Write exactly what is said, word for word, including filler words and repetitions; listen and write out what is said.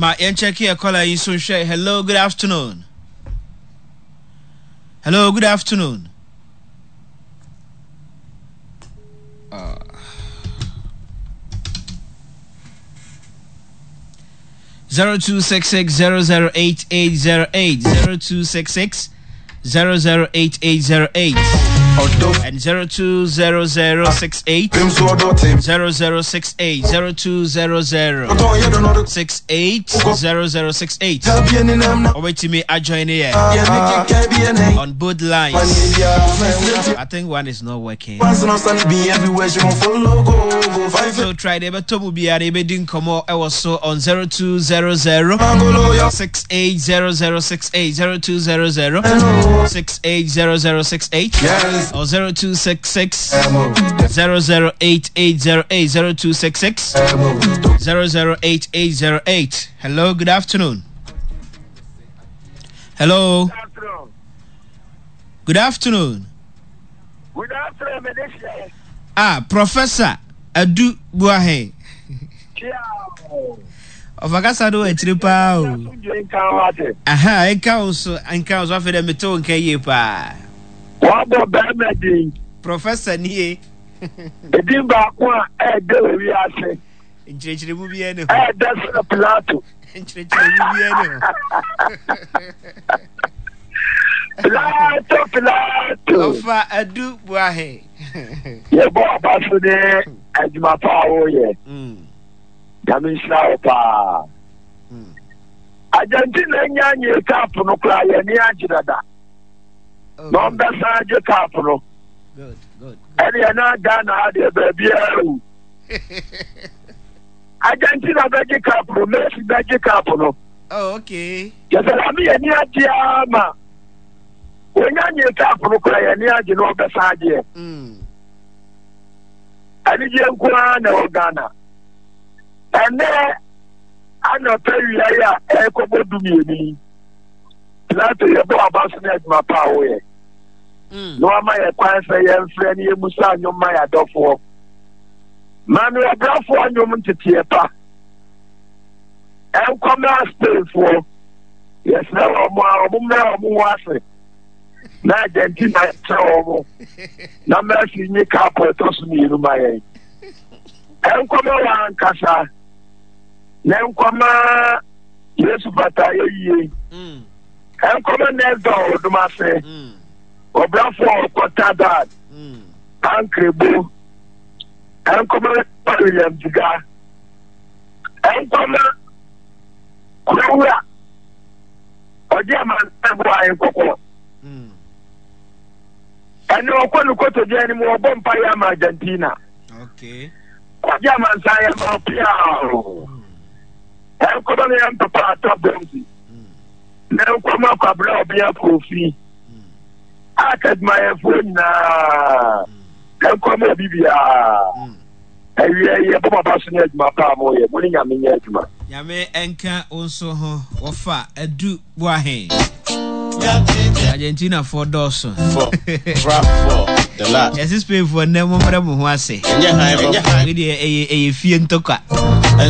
Ma yen check here caller in so share. Hello, good afternoon. Hello, good afternoon. Uh zero two six six zero zero eight eight zero eight zero two six six zero zero eight eight zero eight and zero two zero zero six eight zero zero six eight zero two zero zero six eight zero zero six eight. Wait to me, I join here on both lines. I think one is not working. So try the better will be at a bidding come out. I was so on zero two zero zero six eight zero zero six eight zero two zero zero six eight zero zero six eight or zero two six six zero zero eight eight zero eight zero two six six zero zero eight eight zero eight. Hello, good afternoon. Hello. Good afternoon. Good afternoon. Ah, Professor Adu Buahe. Of Agasado and Tripa. Aha, I counsel and counsel for them to and Kayepa. What about Bamadi? Professor Nie. The Dimba, I do we are saying. In Church Rubiano. I that's a plateau. In Church Rubiano. Plateau, plateau. Ofa Adu Buahe. Yeah, Bob, I should as my power, yeah. Coming shower. Argentina, Yan, cap no cry, and Yajada. No, that's not your capital. Good, good. And you're not done, I did, baby. Argentina, Becky capital, Messi, Becky capital. Oh, okay. Yes, I mean, and Yajama. When you're capital, cry, and Yajin, beside you. Mm. And you go Ghana. And then I not tell you, yeah, I come to me. Not to your boy about my power. No, my acquaintance, and friend, you must have your my adult for. Man, we are brought for a moment to theater. And come out still for. Yes, now, more, more, more, na Argentina travel. Na mercy ni kapo to me no my. En kwama wan kasa. Na kwama Yesu bata ye. Mm. En kwama nezo do ma se. Mm. Obra for kwata dad. Mm. Ankrebo. En kwama William Jiga. En kwama Kuwa. Odia man ebo ayin kokko. Mm. And no one could go to anymore Bompire Argentina. Okay. German science of Piao. And Colonial Papa top them. Now come up a blow be a coffee. I cut my phone now. And come a Bibia. And we are Papa Passionate, my palm, winning a minute. Yame Enka also offer a do Wahe. Argentina for Dawson. For the last. Yes, it's paid for Nemo Maramu. I say, we did a few in Toka.